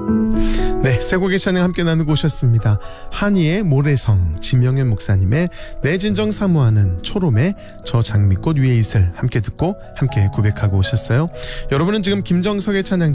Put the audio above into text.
네, 세 곡의 찬양 함께 나누고 오셨습니다. 한이의 모래성, 지명현 목사님의 내 진정 사모하는, 초롬의 저 장미꽃 위에 있을 함께 듣고 함께 고백하고 오셨어요. 여러분은 지금 김정석의 찬양